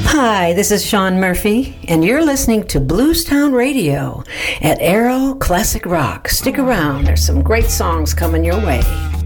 Hi, this is Sean Murphy, and you're listening to Bluestown Radio at Arrow Classic Rock. Stick around, there's some great songs coming your way.